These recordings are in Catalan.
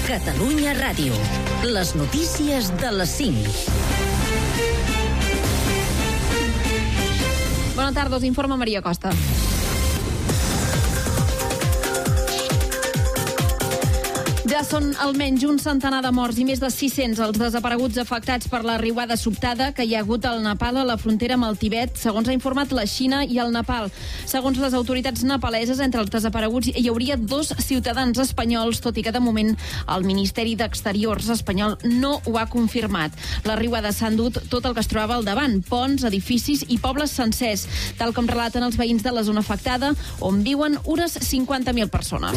Catalunya Ràdio. Les notícies de les 5. Bona tarda, us informa Maria Costa. Ja són almenys un centenar de morts i més de 600 els desapareguts afectats per la riuada sobtada que hi ha hagut al Nepal a la frontera amb el Tibet, segons ha informat la Xina i el Nepal. Segons les autoritats nepaleses, entre els desapareguts hi hauria 2 ciutadans espanyols, tot i que de moment el Ministeri d'Exteriors espanyol no ho ha confirmat. La riuada s'ha endut tot el que es trobava al davant, ponts, edificis i pobles sencers, tal com relaten els veïns de la zona afectada, on viuen unes 50.000 persones.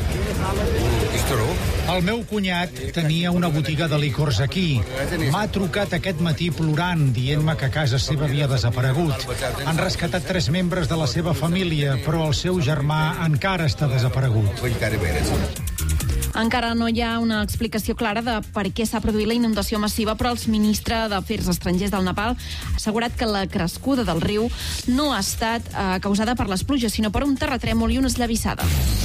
El meu cunyat tenia una botiga de licors aquí. M'ha trucat aquest matí plorant, dient-me que casa seva havia desaparegut. Han rescatat 3 membres de la seva família, però el seu germà encara està desaparegut. Encara no hi ha una explicació clara de per què s'ha produït la inundació massiva, però el ministre d'Afers Estrangers del Nepal ha assegurat que la crescuda del riu no ha estat causada per les pluges, sinó per un terratrèmol i una esllavissada.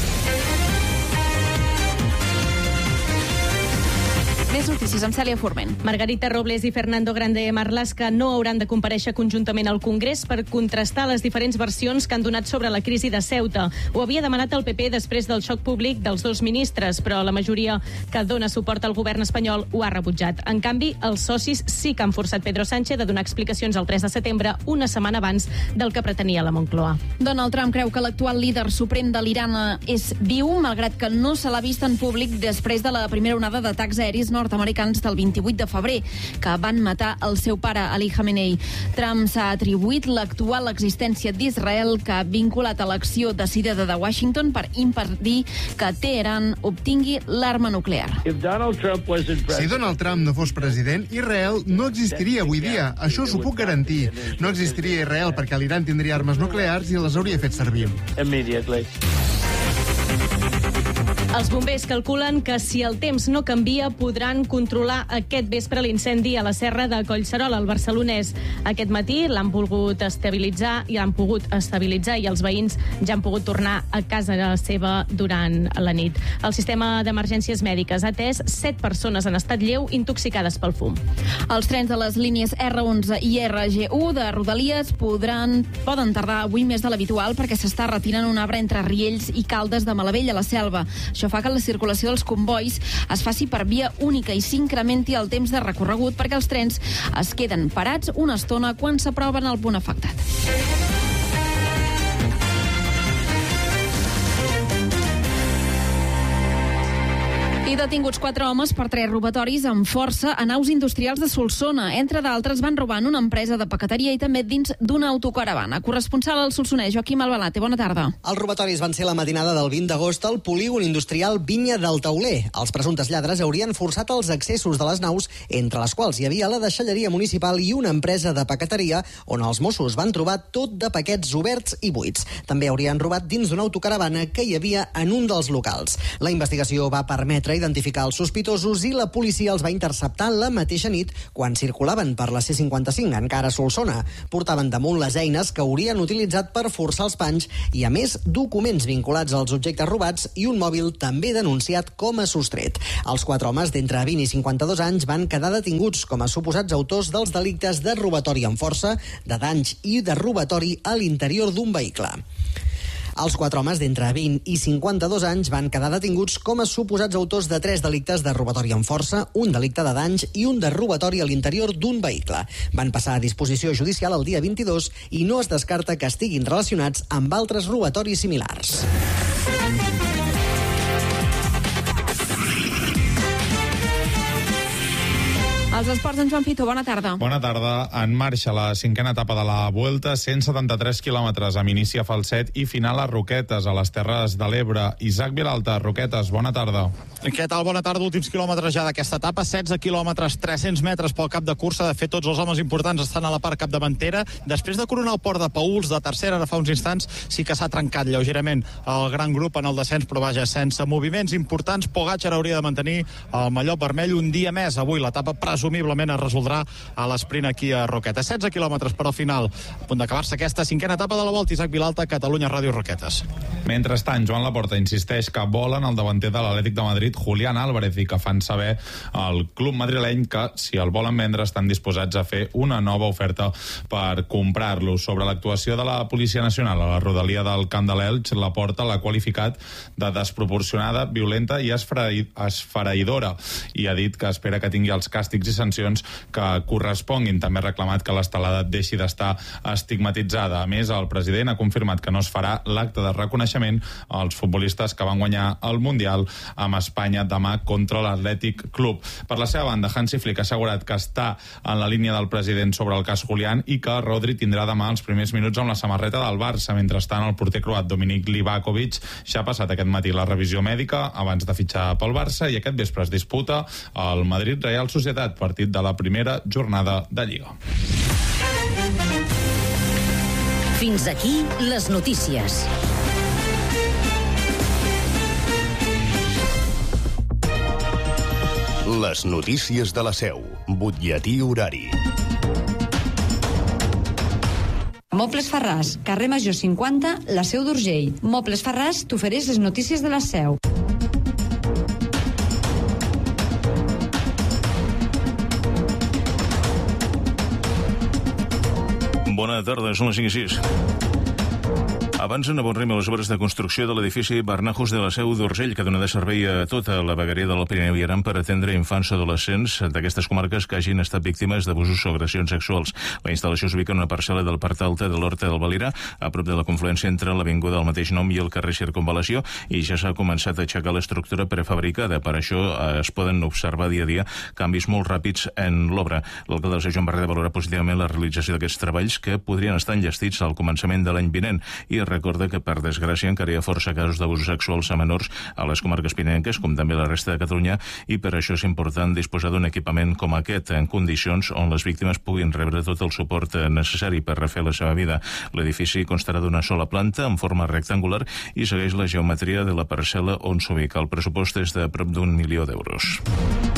Més notícies amb Cèlia Forment. Margarita Robles i Fernando Grande Marlaska no hauran de comparèixer conjuntament al Congrés per contrastar les diferents versions que han donat sobre la crisi de Ceuta. Ho havia demanat el PP després del xoc públic dels 2 ministres, però la majoria que dona suport al govern espanyol ho ha rebutjat. En canvi, els socis sí que han forçat Pedro Sánchez a donar explicacions el 3 de setembre, una setmana abans del que pretenia la Moncloa. Donald Trump creu que l'actual líder suprem de l'Iran és viu, malgrat que no se l'ha vist en públic després de la primera onada d'atacs aeris nord-americans del 28 de febrer, que van matar el seu pare, Ali Khamenei. Trump s'ha atribuït l'actual existència d'Israel, que ha vinculat a l'acció decidida de Washington per impedir que Teheran obtingui l'arma nuclear. Si Donald Trump no fos president, Israel no existiria avui dia. Això s'ho puc garantir. No existiria Israel perquè l'Iran tindria armes nuclears i les hauria fet servir. Els bombers calculen que si el temps no canvia podran controlar aquest vespre l'incendi a la serra de Collserola, al Barcelonès. Aquest matí l'han pogut estabilitzar i els veïns ja han pogut tornar a casa seva durant la nit. El sistema d'emergències mèdiques ha atès 7 persones en estat lleu intoxicades pel fum. Els trens de les línies R11 i RG1 de Rodalies poden tardar avui més de l'habitual perquè s'està retirant un arbre entre Riells i Caldes de Malavell a la Selva. Això fa que la circulació dels combois es faci per via única i s'incrementi el temps de recorregut perquè els trens es queden parats una estona quan s'aproven al punt afectat. I detinguts 4 homes per 3 robatoris amb força a naus industrials de Solsona. Entre d'altres, van robar en una empresa de paqueteria i també dins d'una autocaravana. Corresponsal al Solsonès, Joaquim Albalate, bona tarda. Els robatoris van ser la matinada del 20 d'agost al polígon industrial Vinya del Tauler. Els presumptes lladres haurien forçat els accessos de les naus, entre les quals hi havia la deixalleria municipal i una empresa de paqueteria, on els Mossos van trobar tot de paquets oberts i buits. També haurien robat dins d'una autocaravana que hi havia en un dels locals. La investigació va permetre identificar els sospitosos i la policia els va interceptar la mateixa nit quan circulaven per la C55, encara a Solsona. Portaven damunt les eines que haurien utilitzat per forçar els panys i, a més, documents vinculats als objectes robats i un mòbil també denunciat com a sostret. Els 4 homes d'entre 20 i 52 anys van quedar detinguts com a suposats autors dels delictes de robatori amb força, de danys i de robatori a l'interior d'un vehicle. Els 4 homes d'entre 20 i 52 anys van quedar detinguts com a suposats autors de 3 delictes de robatori amb força, un delicte de danys i un de robatori a l'interior d'un vehicle. Van passar a disposició judicial el dia 22 i no es descarta que estiguin relacionats amb altres robatoris similars. Els esports en Joan Fito, bona tarda. Bona tarda. En marxa la 5a etapa de la Vuelta, 173 quilòmetres amb inici a Falset i final a Roquetes, a les Terres de l'Ebre. Isaac Vilalta, Roquetes, bona tarda. Què tal? Bona tarda. Últims quilòmetres ja d'aquesta etapa, 16 quilòmetres, 300 metres pel cap de cursa. De fet, tots els homes importants estan a la part capdavantera. Després de coronar el port de Pauls, de tercera, ara fa uns instants, sí que s'ha trencat lleugerament el gran grup en el descens, però vaja, sense moviments importants. Pogačar hauria de mantenir el mallot vermell un dia més. Avui l'etapa presumida presumiblement es resoldrà a l'esprint aquí a Roquetes. 16 quilòmetres per al final, a punt d'acabar-se aquesta 5a etapa de la Volta. Isaac Vilalta, Catalunya Ràdio, Roquetes. Mentrestant, Joan Laporta insisteix que volen el davanter de l'Atlètic de Madrid, Julián Álvarez, i que fan saber al club madrileny que, si el volen vendre, estan disposats a fer una nova oferta per comprar-lo. Sobre l'actuació de la Policia Nacional a la rodalia del Camp de l'Elx, Laporta l'ha qualificat de desproporcionada, violenta i esfereïdora, i ha dit que espera que tingui els càstigs i sancions que corresponguin. També ha reclamat que l'estelada deixi d'estar estigmatitzada. A més, el president ha confirmat que no es farà l'acte de reconeixement als futbolistes que van guanyar el Mundial amb Espanya demà contra l'Atlètic Club. Per la seva banda, Hansi Flick ha assegurat que està en la línia del president sobre el cas Julián i que Rodri tindrà demà els primers minuts amb la samarreta del Barça. Mentrestant, el porter croat Dominik Livakovic ja ha passat aquest matí la revisió mèdica abans de fitxar pel Barça i aquest vespre es disputa el Madrid-Real Societat, partit de la primera jornada de Lliga. Fins aquí les notícies. Les notícies de la Seu. Butlletí horari. Mobles Ferràs, carrer Major 50, la Seu d'Urgell. Mobles Ferràs t'ofereix les notícies de la Seu. Bona tarda, són les 5:06. Avancen a bon ritme les obres de construcció de l'edifici Barnahus de la Seu d'Urgell, que donarà servei a tota la vegueria del Pirineu i Aran per atendre infants o adolescents d'aquestes comarques que hagin estat víctimes d'abusos o agressions sexuals. La instal·lació s'ubica en una parcel·la del Parc Alta de l'Horta del Valira, a prop de la confluència entre l'avinguda del mateix nom i el carrer Circunvalació, i ja s'ha començat a aixecar l'estructura prefabricada. Per això es poden observar dia a dia canvis molt ràpids en l'obra. L'alcalde de la Joan Barreda valora positivament la realització d'aquests treballs, que podrien estar enllestits al començament de l'any vinent, i recorda que, per desgràcia, encara hi ha força casos d'abusos sexuals a menors a les comarques pirinenques, com també a la resta de Catalunya, i per això és important disposar d'un equipament com aquest, en condicions on les víctimes puguin rebre tot el suport necessari per refer la seva vida. L'edifici constarà d'una sola planta, en forma rectangular, i segueix la geometria de la parcel·la on s'ubica. El pressupost és de prop d'1 milió d'euros.